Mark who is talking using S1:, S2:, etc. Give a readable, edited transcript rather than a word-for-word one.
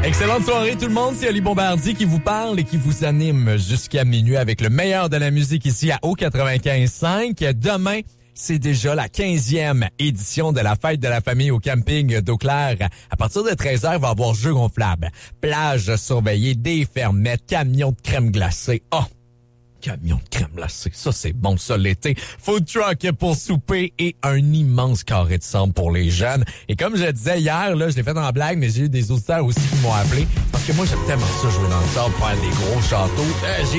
S1: Excellente soirée tout le monde, c'est Ali Bombardier qui vous parle et qui vous anime jusqu'à minuit avec le meilleur de la musique ici à O95.5. Demain, c'est déjà la 15e édition de la fête de la famille au camping d'Eau-Claire. À partir de 13h, il va y avoir jeux gonflables, plage surveillée, des fermettes, camions de crème glacée. Oh! Camion de crème glacée, ça c'est bon ça l'été. Food truck pour souper et un immense carré de sable pour les jeunes. Et comme je le disais hier, là, je l'ai fait en blague, mais j'ai eu des auditeurs aussi qui m'ont appelé. Parce que moi j'aime tellement ça jouer dans le sable, faire des gros châteaux. J'ai